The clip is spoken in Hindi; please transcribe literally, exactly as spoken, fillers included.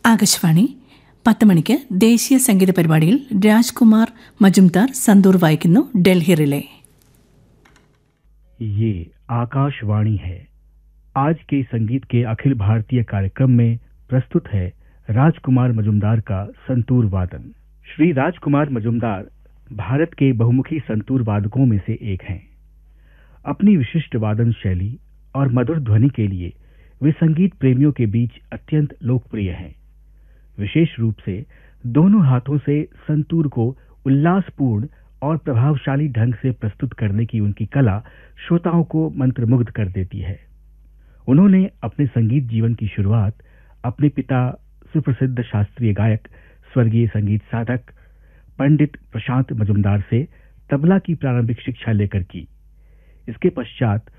ആകാശവാണി പത്ത് മണിക്ക് ദേശീയ സംഗീത പരിപാടിയിൽ രാജ്കുമാർ മജുംദാർ സന്തൂർ വായിക്കുന്നു ഡൽഹി റിലേ. ये आकाशवाणी है. आज के संगीत के अखिल भारतीय कार्यक्रम में प्रस्तुत है राजकुमार मजुमदार का संतूर वादन. श्री राजकुमार मजुमदार भारत के बहुमुखी संतूर वादकों में से एक हैं. अपनी विशिष्ट वादन शैली और मधुर ध्वनि के लिए वे संगीत प्रेमियों के बीच अत्यंत लोकप्रिय हैं. विशेष रूप से दोनों हाथों से संतूर को उल्लासपूर्ण और प्रभावशाली ढंग से प्रस्तुत करने की उनकी कला श्रोताओं को मंत्रमुग्ध कर देती है. उन्होंने अपने संगीत जीवन की शुरुआत अपने पिता सुप्रसिद्ध शास्त्रीय गायक स्वर्गीय संगीत साधक पंडित प्रशांत मजुमदार से तबला की प्रारंभिक शिक्षा लेकर की. इसके पश्चात